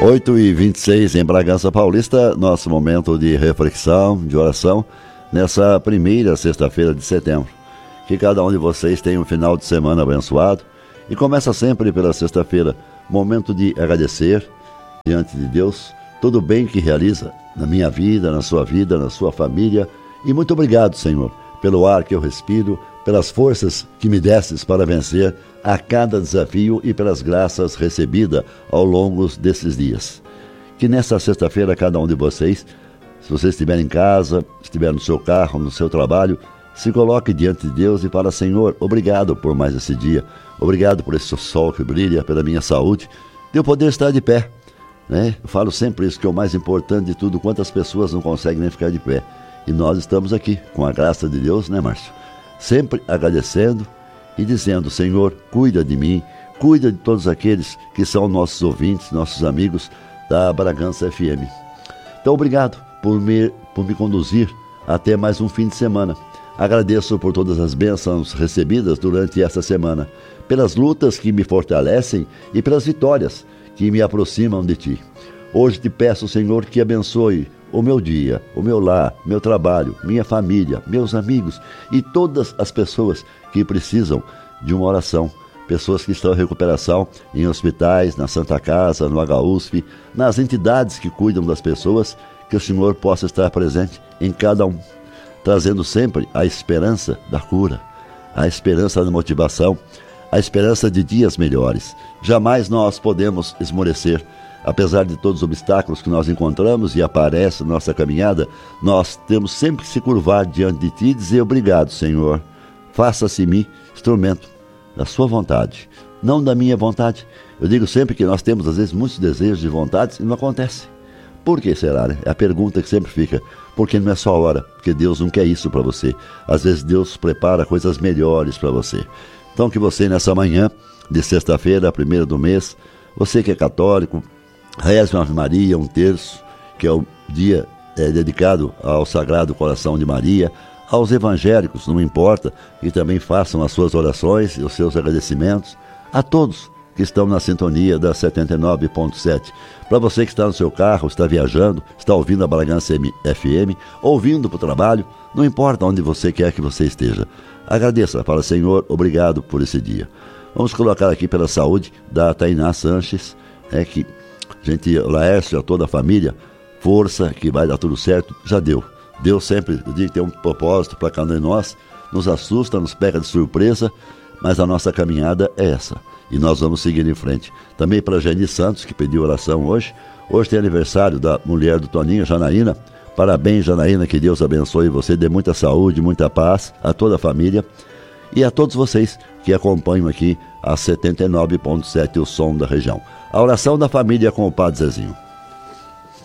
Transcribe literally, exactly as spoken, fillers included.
oito e vinte e seis em Bragança Paulista, nosso momento de reflexão, de oração, nessa primeira sexta-feira de setembro. Que cada um de vocês tenha um final de semana abençoado e começa sempre pela sexta-feira, momento de agradecer diante de Deus todo o bem que realiza na minha vida, na sua vida, na sua família. E muito obrigado, Senhor, pelo ar que eu respiro, pelas forças que me destes para vencer a cada desafio e pelas graças recebidas ao longo desses dias. Que nessa sexta-feira, cada um de vocês, se você estiver em casa, estiver no seu carro, no seu trabalho, se coloque diante de Deus e fala: Senhor, obrigado por mais esse dia, obrigado por esse sol que brilha, pela minha saúde, de eu poder estar de pé. Né? Eu falo sempre isso, que é o mais importante de tudo. Quantas pessoas não conseguem nem ficar de pé? E nós estamos aqui, com a graça de Deus, né, Márcio? Sempre agradecendo e dizendo: Senhor, cuida de mim, cuida de todos aqueles que são nossos ouvintes, nossos amigos da Bragança F M. Então, obrigado por me, por me conduzir até mais um fim de semana. Agradeço por todas as bênçãos recebidas durante esta semana, pelas lutas que me fortalecem e pelas vitórias que me aproximam de Ti. Hoje te peço, Senhor, que abençoe o meu dia, o meu lar, meu trabalho, minha família, meus amigos e todas as pessoas que precisam de uma oração. Pessoas que estão em recuperação em hospitais, na Santa Casa, no H U S F, nas entidades que cuidam das pessoas, que o Senhor possa estar presente em cada um, trazendo sempre a esperança da cura, a esperança da motivação, a esperança de dias melhores. Jamais nós podemos esmorecer. Apesar de todos os obstáculos que nós encontramos e aparecem na nossa caminhada, nós temos sempre que se curvar diante de Ti e dizer: obrigado, Senhor. Faça-se em mim instrumento da Sua vontade, não da minha vontade. Eu digo sempre que nós temos, às vezes, muitos desejos de vontades e não acontece. Por que será, né? É a pergunta que sempre fica. Porque não é só a hora, porque Deus não quer isso para você. Às vezes Deus prepara coisas melhores para você. Então que você, nessa manhã de sexta-feira, a primeira do mês, você que é católico, reze uma Ave Maria, um terço, que é o dia é, dedicado ao Sagrado Coração de Maria. Aos evangélicos, não importa, que também façam as suas orações e os seus agradecimentos. A todos que estão na sintonia da setenta e nove ponto sete. Para você que está no seu carro, está viajando, está ouvindo a Bragança F M, ouvindo para o trabalho, não importa onde você quer que você esteja. Agradeça, fala: Senhor, obrigado por esse dia. Vamos colocar aqui pela saúde da Tainá Sanches, é que gente, o Laércio, a toda a família, força, que vai dar tudo certo. Já deu. Deus sempre, eu digo que tem um propósito para cada um de nós, nos assusta, nos pega de surpresa, mas a nossa caminhada é essa. E nós vamos seguir em frente. Também para a Jenny Santos, que pediu oração hoje. Hoje tem aniversário da mulher do Toninho, Janaína. Parabéns, Janaína, que Deus abençoe você, dê muita saúde, muita paz a toda a família. E a todos vocês que acompanham aqui a setenta e nove ponto sete, o som da região. A oração da família com o Padre Zezinho.